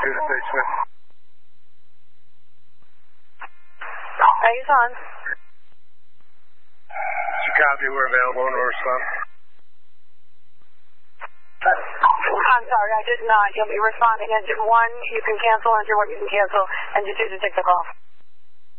Tuesday, Smith. He's on. Copy, we're available and we'll respond. I'm sorry, I did not. You'll be responding. Engine 1, you can cancel. Engine 1, you can cancel. Engine 2 to take the call.